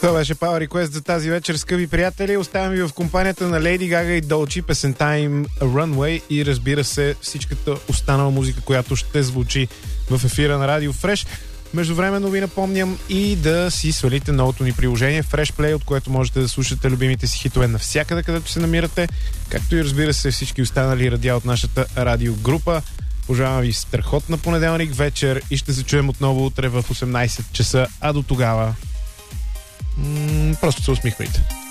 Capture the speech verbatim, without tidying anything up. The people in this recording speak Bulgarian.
Това беше Power Request за тази вечер, скъпи приятели. Оставям ви в компанията на Лейди Гага и Долчи, песента им Runway и разбира се всичката останала музика, която ще звучи в ефира на Радио Фреш. Междувременно ви напомням и да си свалите новото ни приложение Fresh Play, от което можете да слушате любимите си хитове навсякъде, където се намирате, както и разбира се всички останали радиа от нашата радиогрупа. Пожелавам ви страхотна понеделник вечер и ще се чуем отново утре в осемнайсет часа, а до тогава м- просто се усмихвайте.